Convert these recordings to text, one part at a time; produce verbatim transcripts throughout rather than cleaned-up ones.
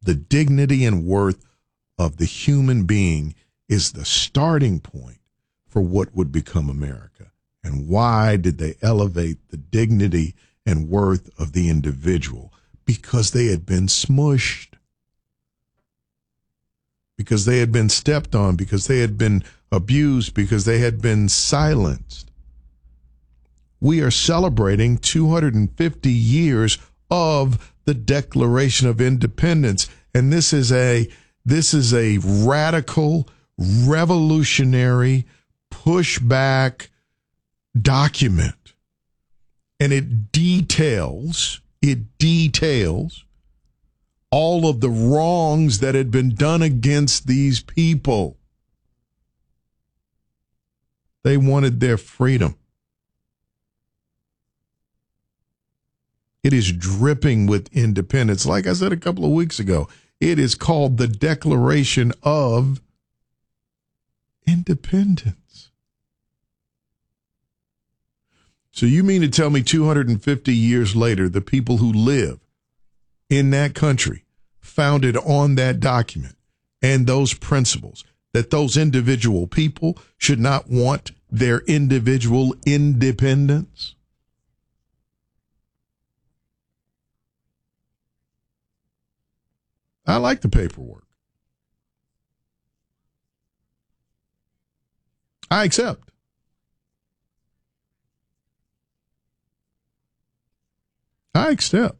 The dignity and worth of the human being is the starting point for what would become America. And why did they elevate the dignity and worth of the individual? Because they had been smushed. Because they had been stepped on, because they had been abused, because they had been silenced. We are celebrating two hundred fifty years of the Declaration of Independence, and this is a this is a radical, revolutionary, pushback document, and it details it details all of the wrongs that had been done against these people. They wanted their freedom. It is dripping with independence. Like I said a couple of weeks ago, it is called the Declaration of Independence. So you mean to tell me two hundred fifty years later, the people who live in that country, founded on that document and those principles, that those individual people should not want their individual independence? I like the paperwork. I accept. I accept.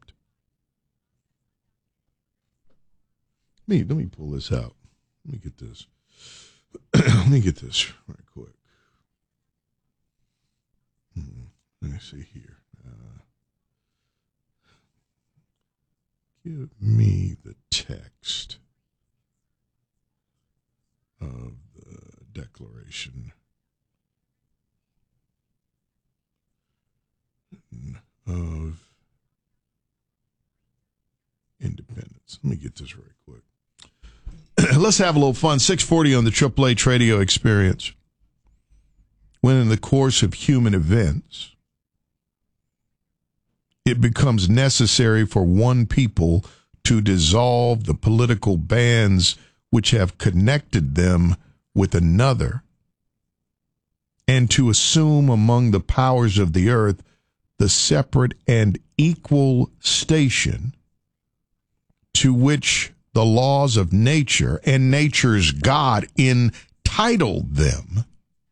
Let me, let me pull this out. Let me get this. Let me get this right quick. Hmm. Let me see here. Uh, give me the text of the Declaration of Independence. Let me get this right quick. Let's have a little fun. six forty on the Triple H Radio Experience. When in the course of human events, it becomes necessary for one people to dissolve the political bands which have connected them with another, and to assume among the powers of the earth the separate and equal station to which the laws of nature and nature's God entitled them,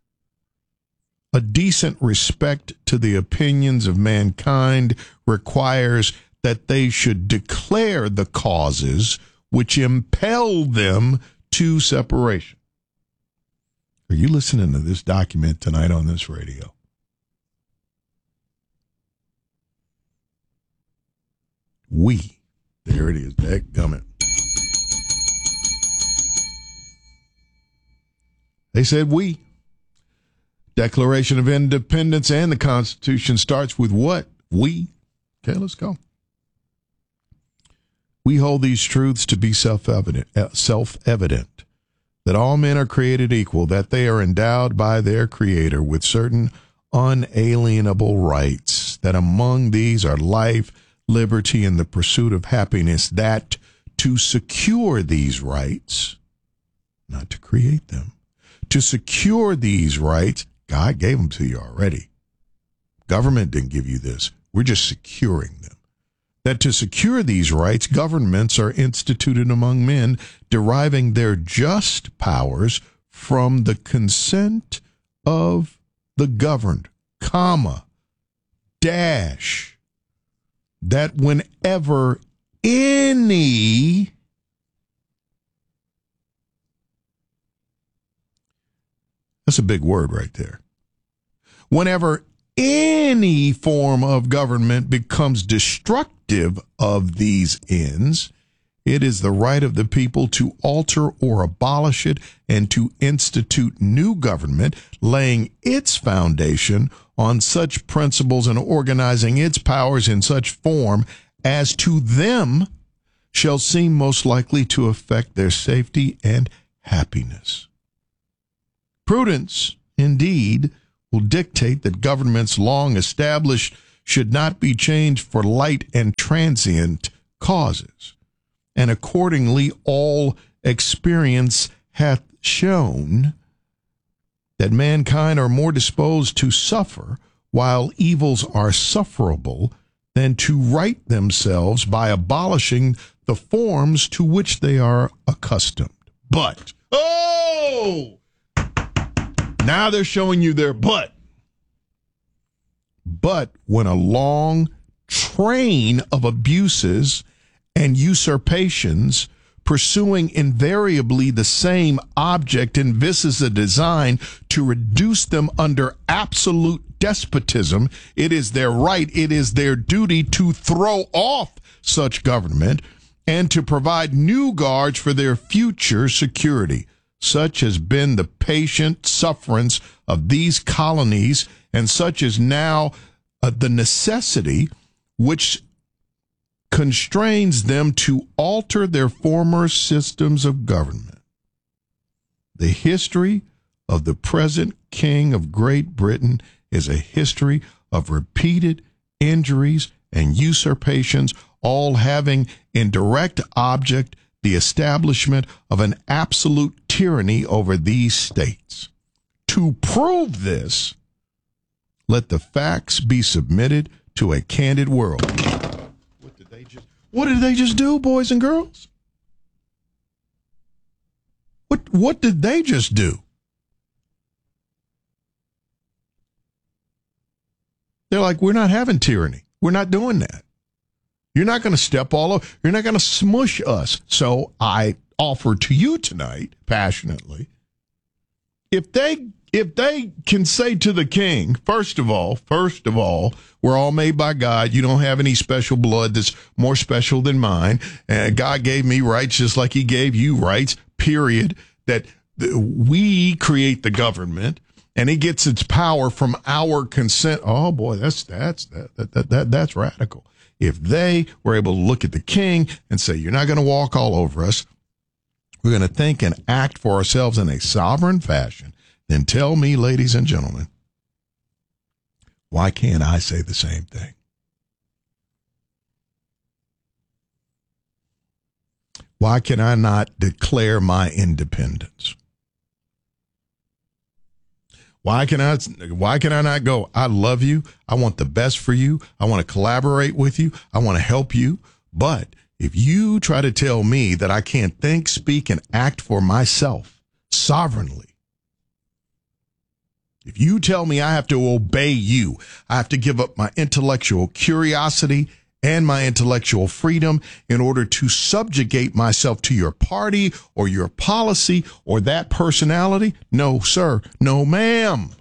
a decent respect to the opinions of mankind requires that they should declare the causes which impel them to separation. Are you listening to this document tonight on this radio? We, there it is, dadgummit. They said we. Declaration of Independence and the Constitution starts with what? We. Okay, let's go. We hold these truths to be self-evident, uh, self-evident, that all men are created equal, that they are endowed by their Creator with certain unalienable rights, that among these are life, liberty, and the pursuit of happiness, that to secure these rights, not to create them, to secure these rights, God gave them to you already. Government didn't give you this. We're just securing them. That to secure these rights, governments are instituted among men, deriving their just powers from the consent of the governed, comma, dash, that whenever any that's a big word right there. Whenever any form of government becomes destructive of these ends, it is the right of the people to alter or abolish it and to institute new government, laying its foundation on such principles and organizing its powers in such form as to them shall seem most likely to affect their safety and happiness. Prudence, indeed, will dictate that governments long established should not be changed for light and transient causes. and accordingly all experience hath shown that mankind are more disposed to suffer while evils are sufferable than to right themselves by abolishing the forms to which they are accustomed. But, oh, now they're showing you their butt. But when a long train of abuses and usurpations pursuing invariably the same object envisages a design to reduce them under absolute despotism, it is their right, it is their duty to throw off such government and to provide new guards for their future security. Such has been the patient sufferance of these colonies, and such is now uh, the necessity which constrains them to alter their former systems of government. The history of the present King of Great Britain is a history of repeated injuries and usurpations, all having in direct object the establishment of an absolute tyranny over these states. To prove this, let the facts be submitted to a candid world. What did they just, what did they just do, boys and girls? What, what did they just do? They're like, we're not having tyranny. We're not doing that. You're not going to step all over. You're not going to smush us. So I offer to you tonight, passionately, if they if they can say to the king, first of all, first of all, we're all made by God. You don't have any special blood that's more special than mine. And God gave me rights just like he gave you rights, period, that we create the government. And it gets its power from our consent. Oh boy, that's that's that, that, that, that that's radical. If they were able to look at the king and say, you're not going to walk all over us, we're going to think and act for ourselves in a sovereign fashion, then tell me, ladies and gentlemen, why can't I say the same thing? Why can I not declare my independence? Why can I, why can I not go, I love you. I want the best for you. I want to collaborate with you. I want to help you. But if you try to tell me that I can't think, speak, and act for myself sovereignly, if you tell me I have to obey you, I have to give up my intellectual curiosity and my intellectual freedom in order to subjugate myself to your party or your policy or that personality? No, sir. No, ma'am.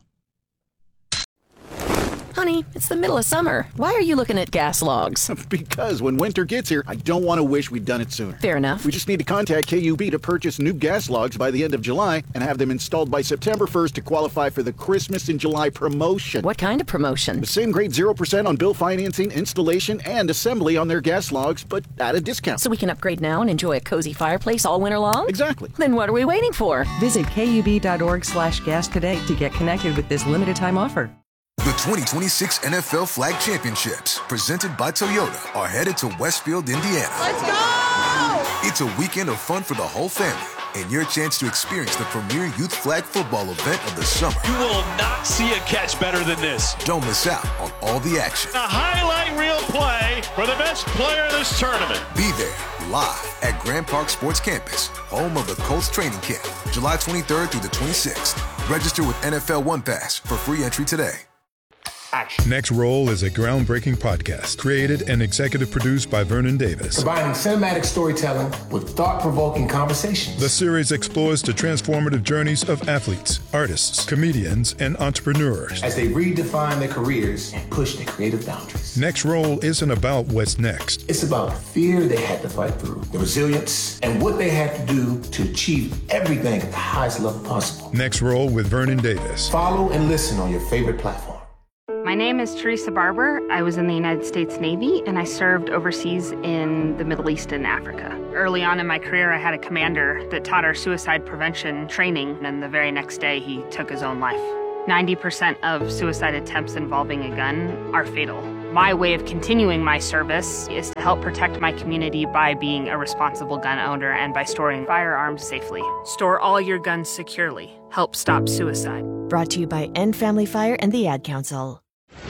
Honey, it's the middle of summer. Why are you looking at gas logs? Because when winter gets here, I don't want to wish we'd done it sooner. Fair enough. We just need to contact K U B to purchase new gas logs by the end of July and have them installed by September first to qualify for the Christmas in July promotion. What kind of promotion? The same grade zero percent on bill financing, installation, and assembly on their gas logs, but at a discount. So we can upgrade now and enjoy a cozy fireplace all winter long? Exactly. Then what are we waiting for? Visit kub.org slash gas today to get connected with this limited time offer. The twenty twenty-six N F L Flag Championships, presented by Toyota, are headed to Westfield, Indiana. Let's go! It's a weekend of fun for the whole family and your chance to experience the premier youth flag football event of the summer. You will not see a catch better than this. Don't miss out on all the action. A highlight reel play for the best player in this tournament. Be there live at Grand Park Sports Campus, home of the Colts training camp, July twenty-third through the twenty-sixth. Register with N F L One Pass for free entry today. Action. Next Roll is a groundbreaking podcast created and executive produced by Vernon Davis. Combining cinematic storytelling with thought-provoking conversations. The series explores the transformative journeys of athletes, artists, comedians, and entrepreneurs as they redefine their careers and push their creative boundaries. Next Roll isn't about what's next. It's about the fear they had to fight through, the resilience, and what they had to do to achieve everything at the highest level possible. Next Roll with Vernon Davis. Follow and listen on your favorite platform. My name is Teresa Barber. I was in the United States Navy, and I served overseas in the Middle East and Africa. Early on in my career, I had a commander that taught our suicide prevention training, and the very next day, he took his own life. ninety percent of suicide attempts involving a gun are fatal. My way of continuing my service is to help protect my community by being a responsible gun owner and by storing firearms safely. Store all your guns securely. Help stop suicide. Brought to you by End Family Fire and the Ad Council.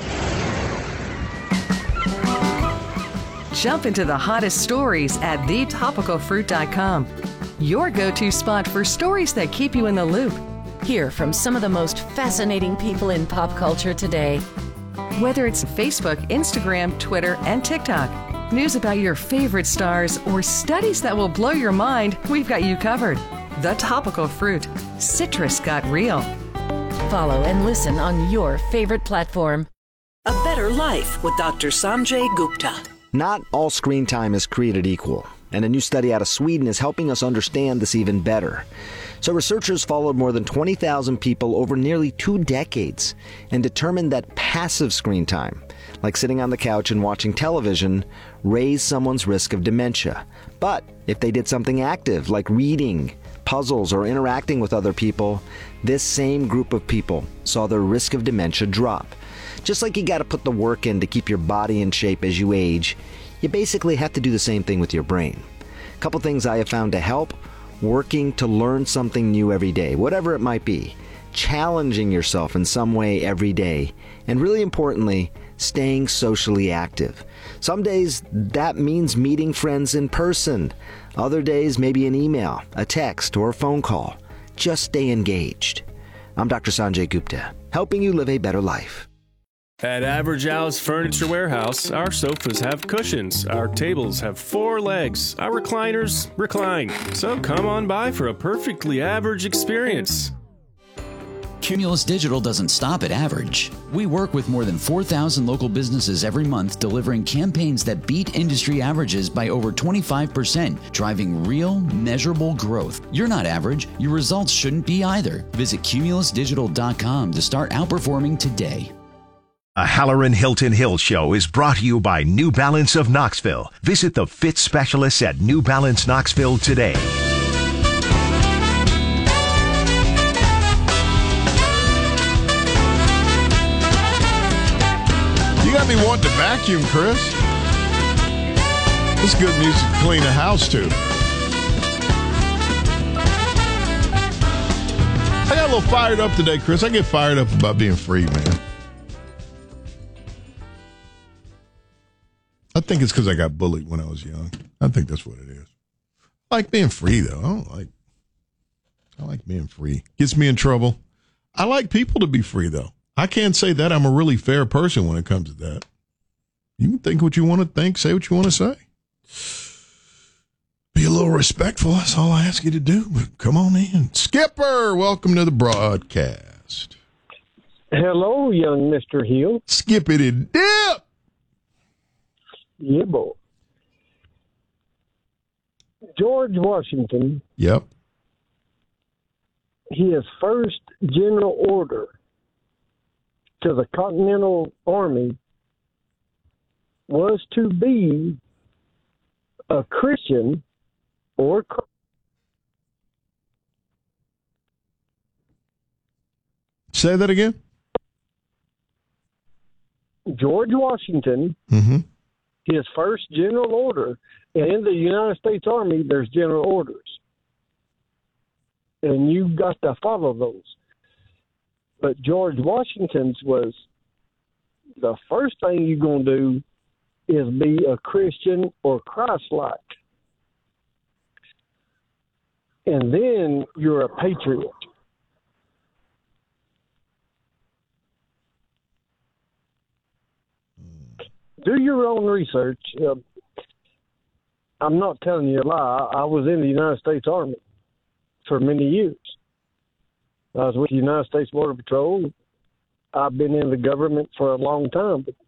Jump into the hottest stories at the topical fruit dot com. Your go-to spot for stories that keep you in the loop. Hear from some of the most fascinating people in pop culture today. Whether it's Facebook, Instagram, Twitter, and TikTok, news about your favorite stars, or studies that will blow your mind, we've got you covered. The Topical Fruit. Citrus got real. Follow and listen on your favorite platform. A Better Life with Doctor Sanjay Gupta. Not all screen time is created equal, and a new study out of Sweden is helping us understand this even better. So researchers followed more than twenty thousand people over nearly two decades and determined that passive screen time, like sitting on the couch and watching television, raised someone's risk of dementia. But if they did something active, like reading, puzzles, or interacting with other people, this same group of people saw their risk of dementia drop. Just like you got to put the work in to keep your body in shape as you age, you basically have to do the same thing with your brain. A couple things I have found to help: working to learn something new every day, whatever it might be, challenging yourself in some way every day, and really importantly, staying socially active. Some days that means meeting friends in person. Other days, maybe an email, a text, or a phone call. Just stay engaged. I'm Doctor Sanjay Gupta, helping you live a better life. At Average Al's Furniture Warehouse, our sofas have cushions, our tables have four legs, our recliners recline. So come on by for a perfectly average experience. Cumulus Digital doesn't stop at average. We work with more than four thousand local businesses every month, delivering campaigns that beat industry averages by over twenty-five percent, driving real, measurable growth. You're not average. Your results shouldn't be either. Visit cumulus digital dot com to start outperforming today. A Halloran Hilton Hill show is brought to you by New Balance of Knoxville. Visit the fit specialists at New Balance Knoxville today. You got me wanting to vacuum, Chris. This is good music to clean a house to. I got a little fired up today, Chris. I get fired up about being free, man. I think it's because I got bullied when I was young. I think that's what it is. I like being free, though. I don't like. I like being free. Gets me in trouble. I like people to be free, though. I can't say that I'm a really fair person when it comes to that. You can think what you want to think, say what you want to say. Be a little respectful. That's all I ask you to do. But come on in. Skipper, welcome to the broadcast. Hello, young Mister Hill. Skippity dip. Yeah, boy. George Washington. Yep. His first general order to the Continental Army was to be a Christian or Say that again. George Washington, mm-hmm. his first general order, and in the United States Army, there's general orders. And you've got to follow those. But George Washington's was the first thing you're going to do is be a Christian or Christ-like. And then you're a patriot. Do your own research. Uh, I'm not telling you a lie. I was in the United States Army for many years. I was with the United States Border Patrol. I've been in the government for a long time. But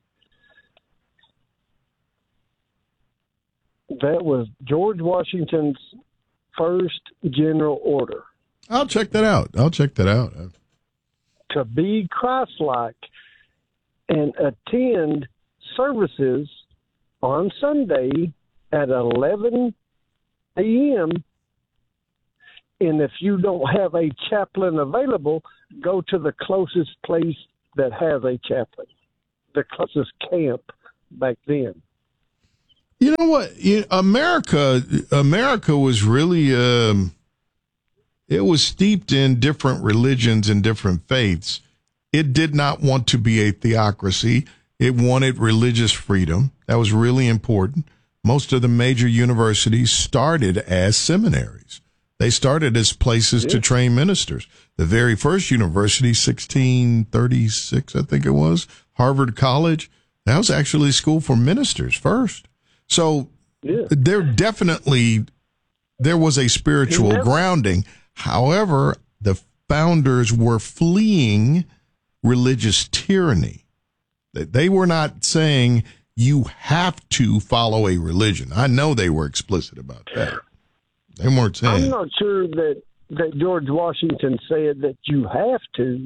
that was George Washington's first general order. I'll check that out. I'll check that out. To be Christ-like and attend services on Sunday at eleven a.m. And if you don't have a chaplain available, go to the closest place that has a chaplain, the closest camp back then. You know what? You, America, America was really, um, it was steeped in different religions and different faiths. It did not want to be a theocracy. It wanted religious freedom. That was really important. Most of the major universities started as seminaries. They started as places yeah. to train ministers. The very first university, sixteen thirty-six, I think it was, Harvard College, that was actually a school for ministers first. So yeah. there definitely, there was a spiritual yeah. grounding. However, the founders were fleeing religious tyranny. They were not saying you have to follow a religion. I know they were explicit about that. They weren't saying. I'm not sure that, that George Washington said that you have to.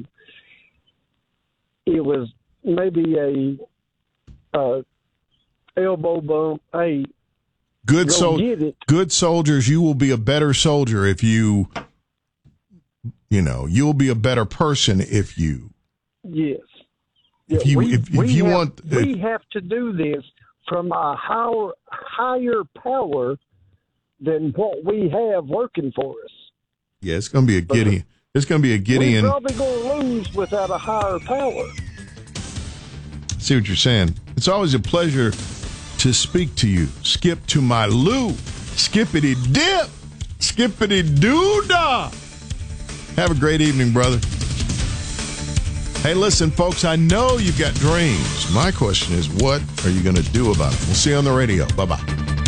It was maybe a, a elbow bump. Hey, good sol- good soldiers, you will be a better soldier if you, you know, you'll be a better person if you. Yes. If you, we, if, if we you have, want, if, we have to do this from a higher, higher power than what we have working for us. Yeah, it's going to be a Gideon. It's going to be a Gideon. We're probably going to lose without a higher power. See what you're saying? It's always a pleasure to speak to you. Skip to my Lou. Skippity dip. Skippity doo-dah. Have a great evening, brother. Hey, listen, folks, I know you've got dreams. My question is, what are you going to do about it? We'll see you on the radio. Bye-bye.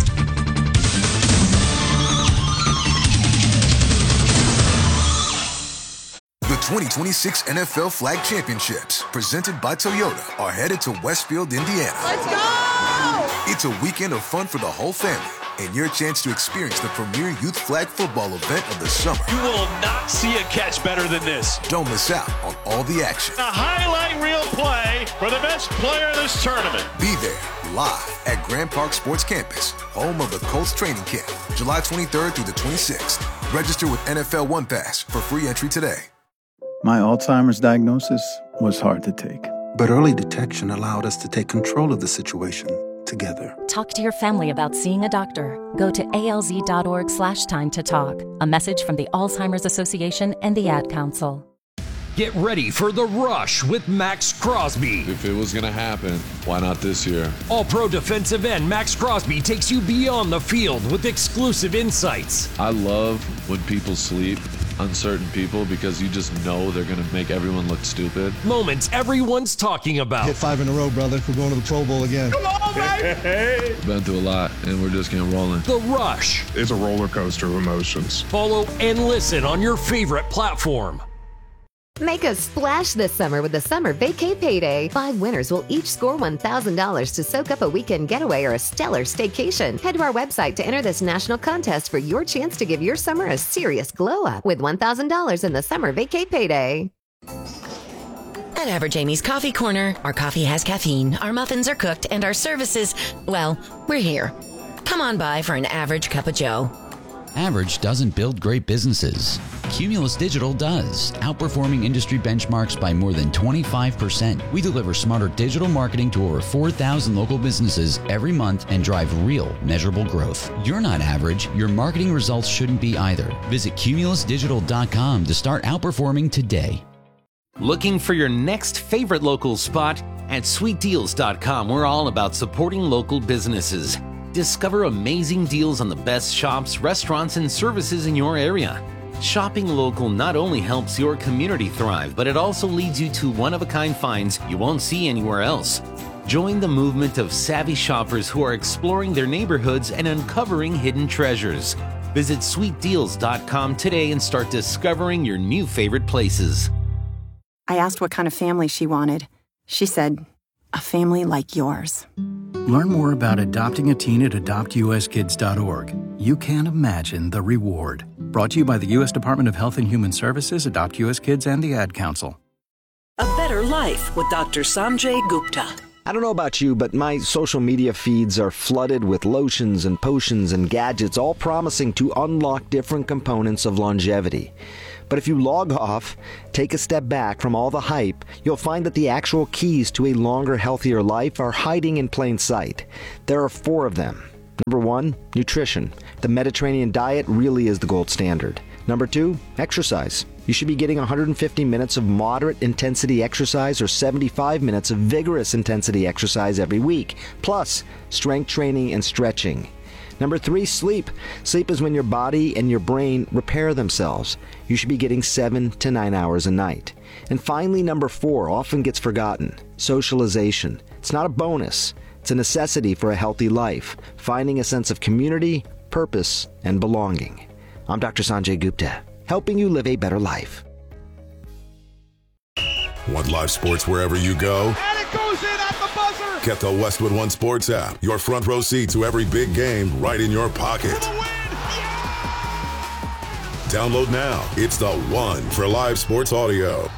The twenty twenty-six N F L Flag Championships, presented by Toyota, are headed to Westfield, Indiana. Let's go! It's a weekend of fun for the whole family, and your chance to experience the premier youth flag football event of the summer. You will not see a catch better than this. Don't miss out on all the action. A highlight reel play for the best player in this tournament. Be there live at Grand Park Sports Campus, home of the Colts training camp, July twenty-third through the twenty-sixth. Register with N F L One Pass for free entry today. My Alzheimer's diagnosis was hard to take. But early detection allowed us to take control of the situation together. Talk to your family about seeing a doctor. Go to alz.org slash time to talk. A message from the Alzheimer's Association and the Ad Council. Get ready for The Rush with Max Crosby. If it was going to happen, why not this year? All-Pro defensive end Max Crosby takes you beyond the field with exclusive insights. I love when people sleep, uncertain people, because you just know they're going to make everyone look stupid. Moments everyone's talking about. Hit five in a row, brother. We're going to the Pro Bowl again. Come on, baby! Been through a lot, and we're just getting rolling. The Rush. It's a roller coaster of emotions. Follow and listen on your favorite platform. Make a splash this summer with the Summer Vacay Payday. Five winners will each score one thousand dollars to soak up a weekend getaway or a stellar staycation. Head to our website to enter this national contest for your chance to give your summer a serious glow-up with one thousand dollars in the Summer Vacay Payday. At Average Amy's Coffee Corner, our coffee has caffeine, our muffins are cooked, and our services, well, we're here. Come on by for an average cup of joe. Average doesn't build great businesses. Cumulus Digital does, outperforming industry benchmarks by more than twenty-five percent. We deliver smarter digital marketing to over four thousand local businesses every month and drive real, measurable growth. You're not average. Your marketing results shouldn't be either. Visit cumulus digital dot com to start outperforming today. Looking for your next favorite local spot? At sweet deals dot com, we're all about supporting local businesses. Discover amazing deals on the best shops, restaurants, and services in your area. Shopping local not only helps your community thrive, but it also leads you to one-of-a-kind finds you won't see anywhere else. Join the movement of savvy shoppers who are exploring their neighborhoods and uncovering hidden treasures. Visit sweet deals dot com today and start discovering your new favorite places. I asked what kind of family she wanted. She said, a family like yours. Learn more about adopting a teen at adopt u s kids dot org. You can't imagine the reward. Brought to you by the U S Department of Health and Human Services, Adopt U S Kids, and the Ad Council. A better life with Doctor Sanjay Gupta. I don't know about you, but my social media feeds are flooded with lotions and potions and gadgets, all promising to unlock different components of longevity. But if you log off, take a step back from all the hype, you'll find that the actual keys to a longer, healthier life are hiding in plain sight. There are four of them. Number one, nutrition. The Mediterranean diet really is the gold standard. Number two, exercise. You should be getting one hundred fifty minutes of moderate intensity exercise or seventy-five minutes of vigorous intensity exercise every week, plus strength training and stretching. Number three, sleep. Sleep is when your body and your brain repair themselves. You should be getting seven to nine hours a night. And finally, number four, often gets forgotten, socialization. It's not a bonus. It's a necessity for a healthy life, finding a sense of community, purpose, and belonging. I'm Doctor Sanjay Gupta, helping you live a better life. Want live sports wherever you go? And it goes in at the buzzer! Get the Westwood One Sports app. Your front row seat to every big game right in your pocket. For the win! Yeah! Download now. It's the one for live sports audio.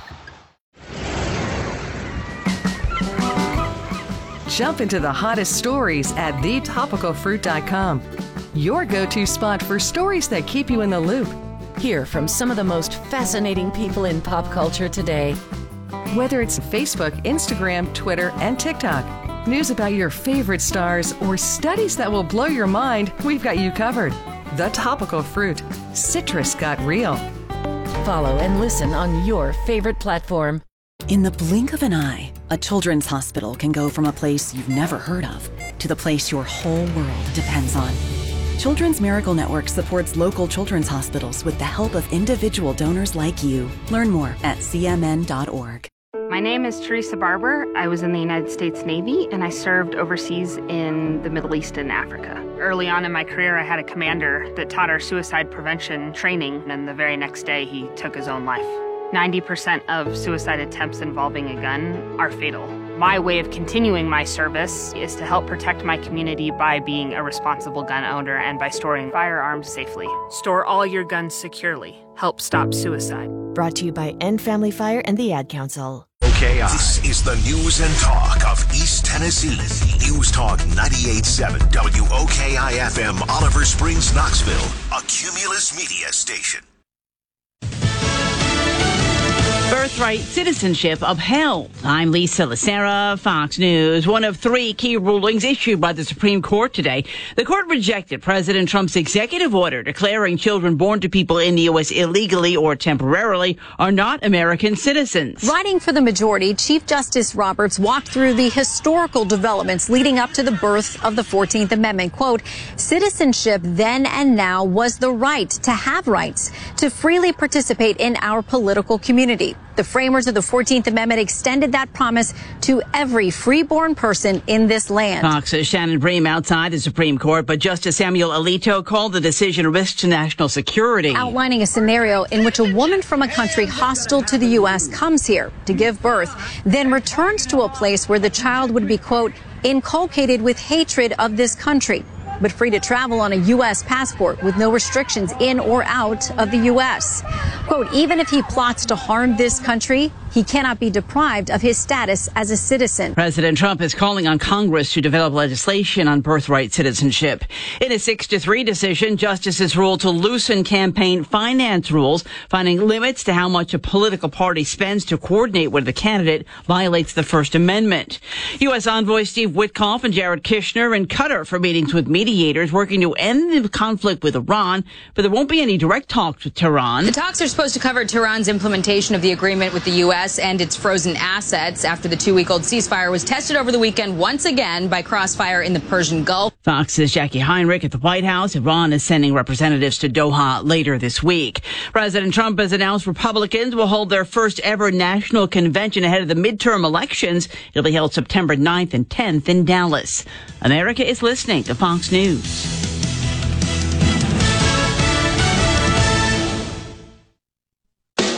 Jump into the hottest stories at the topical fruit dot com. Your go-to spot for stories that keep you in the loop. Hear from some of the most fascinating people in pop culture today. Whether it's Facebook, Instagram, Twitter, and TikTok, news about your favorite stars, or studies that will blow your mind, we've got you covered. The Topical Fruit. Citrus got real. Follow and listen on your favorite platform. In the blink of an eye, a children's hospital can go from a place you've never heard of to the place your whole world depends on. Children's Miracle Network supports local children's hospitals with the help of individual donors like you. Learn more at c m n dot org. My name is Teresa Barber. I was in the United States Navy, and I served overseas in the Middle East and Africa. Early on in my career, I had a commander that taught our suicide prevention training, and the very next day, he took his own life. ninety percent of suicide attempts involving a gun are fatal. My way of continuing my service is to help protect my community by being a responsible gun owner and by storing firearms safely. Store all your guns securely. Help stop suicide. Brought to you by End Family Fire and the Ad Council. Okay, this is the news and talk of East Tennessee. News Talk ninety-eight point seven W O K I F M, Oliver Springs, Knoxville, a Cumulus Media station. Birthright citizenship upheld. I'm Lisa Lacera, Fox News. One of three key rulings issued by the Supreme Court today. The court rejected President Trump's executive order declaring children born to people in the U S illegally or temporarily are not American citizens. Writing for the majority, Chief Justice Roberts walked through the historical developments leading up to the birth of the fourteenth Amendment. Quote, citizenship then and now was the right to have rights, to freely participate in our political community. The framers of the fourteenth Amendment extended that promise to every freeborn person in this land. Fox's Shannon Bream outside the Supreme Court, but Justice Samuel Alito called the decision a risk to national security. Outlining a scenario in which a woman from a country hostile to the U S comes here to give birth, then returns to a place where the child would be, quote, inculcated with hatred of this country, but free to travel on a U S passport with no restrictions in or out of the U S. Quote, even if he plots to harm this country, he cannot be deprived of his status as a citizen. President Trump is calling on Congress to develop legislation on birthright citizenship. In a six to three decision, justices ruled to loosen campaign finance rules, finding limits to how much a political party spends to coordinate with the candidate violates the First Amendment. U S Envoy Steve Witkoff and Jared Kushner in Qatar for meetings with mediators working to end the conflict with Iran, but there won't be any direct talks with Tehran. The talks are supposed to cover Tehran's implementation of the agreement with the U S and its frozen assets after the two-week-old ceasefire was tested over the weekend once again by crossfire in the Persian Gulf. Fox's Jackie Heinrich at the White House. Iran is sending representatives to Doha later this week. President Trump has announced Republicans will hold their first ever national convention ahead of the midterm elections. It'll be held September ninth and tenth in Dallas. America is listening to Fox News. You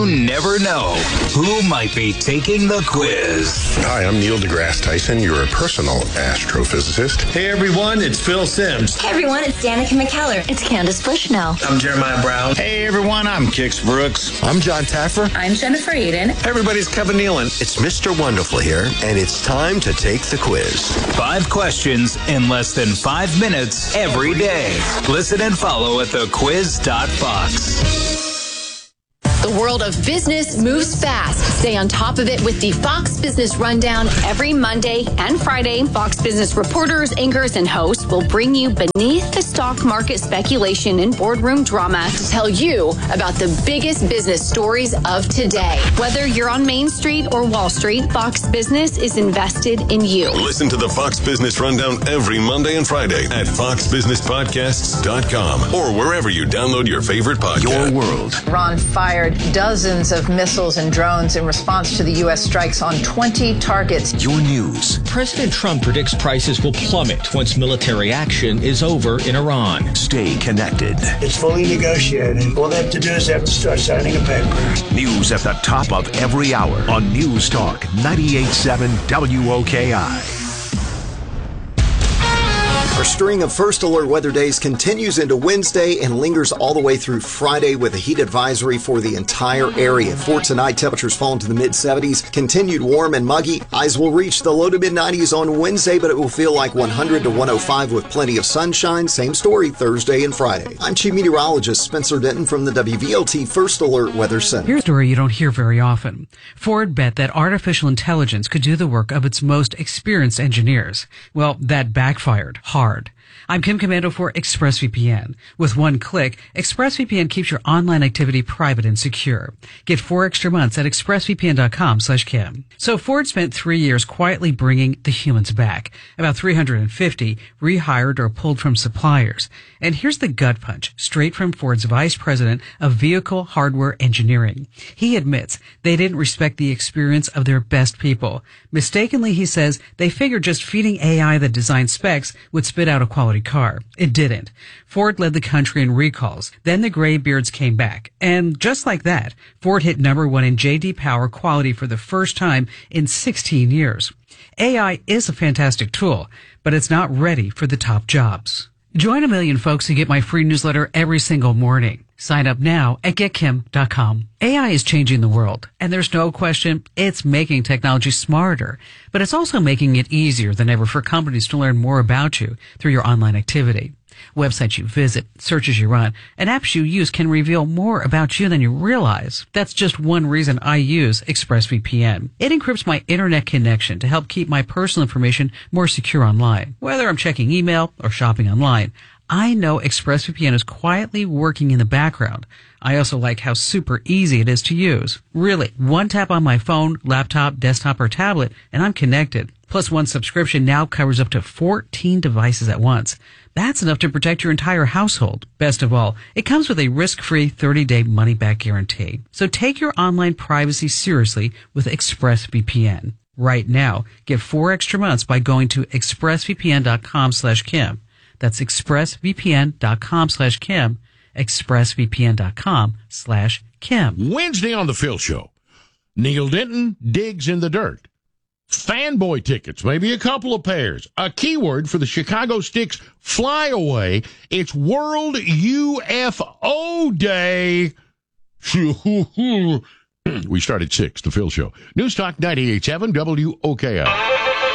You never know who might be taking the quiz. Hi, I'm Neil deGrasse Tyson, your personal astrophysicist. Hey everyone, it's Phil Simms. Hey everyone, it's Danica McKellar. It's Candace Bushnell. I'm Jeremiah Brown. Hey everyone, I'm Kix Brooks. I'm John Taffer. I'm Jennifer Aiden. Hey everybody, it's Kevin Nealon. It's Mister Wonderful here, and it's time to take the quiz. Five questions in less than five minutes every day. Listen and follow at the quiz dot fox. The world of business moves fast. Stay on top of it with the Fox Business Rundown every Monday and Friday. Fox Business reporters, anchors, and hosts will bring you beneath the stock market speculation and boardroom drama to tell you about the biggest business stories of today. Whether you're on Main Street or Wall Street, Fox Business is invested in you. Listen to the Fox Business Rundown every Monday and Friday at fox business podcasts dot com or wherever you download your favorite podcast. Your world. Iran fired dozens of missiles and drones in response to the U S strikes on twenty targets. Your news. President Trump predicts prices will plummet once military action is over in Iran. Stay connected. It's fully negotiated. All they have to do is they have to start signing a paper. News at the top of every hour on News Talk ninety-eight point seven W O K I. Our string of first alert weather days continues into Wednesday and lingers all the way through Friday with a heat advisory for the entire area. For tonight, temperatures fall into the mid seventies. Continued warm and muggy. Highs will reach the low to mid nineties on Wednesday, but it will feel like one hundred to one oh five with plenty of sunshine. Same story Thursday and Friday. I'm Chief Meteorologist Spencer Denton from the W V L T First Alert Weather Center. Here's a story you don't hear very often. Ford bet that artificial intelligence could do the work of its most experienced engineers. Well, that backfired hard. I'm Kim Commando for ExpressVPN. With one click, ExpressVPN keeps your online activity private and secure. Get four extra months at expressvpn.com slash Kim. So Ford spent three years quietly bringing the humans back. About three hundred fifty rehired or pulled from suppliers. And here's the gut punch, straight from Ford's Vice President of Vehicle Hardware Engineering. He admits they didn't respect the experience of their best people. Mistakenly, he says, they figured just feeding A I the design specs would spit out a quality car. It didn't. Ford led the country in recalls. Then the graybeards came back. And just like that, Ford hit number one in J D Power quality for the first time in sixteen years. A I is a fantastic tool, but it's not ready for the top jobs. Join a million folks who get my free newsletter every single morning. Sign up now at get kim dot com. A I is changing the world, and there's no question it's making technology smarter, but it's also making it easier than ever for companies to learn more about you through your online activity. Websites you visit, searches you run, and apps you use can reveal more about you than you realize. That's just one reason I use ExpressVPN. It encrypts my internet connection to help keep my personal information more secure online. Whether I'm checking email or shopping online, I know ExpressVPN is quietly working in the background. I also like how super easy it is to use. Really, one tap on my phone, laptop, desktop, or tablet, and I'm connected. Plus, one subscription now covers up to fourteen devices at once. That's enough to protect your entire household. Best of all, it comes with a risk-free thirty-day money-back guarantee. So take your online privacy seriously with ExpressVPN. Right now, get four extra months by going to expressvpn.com slash Kim. That's expressvpn.com slash Kim, expressvpn.com slash Kim. Wednesday on The Phil Show, Neil Denton digs in the dirt. Fanboy tickets, maybe a couple of pairs. A keyword for the Chicago Sticks flyaway. It's World U F O Day. We start at six, The Phil Show. News Talk ninety-eight point seven W O K I.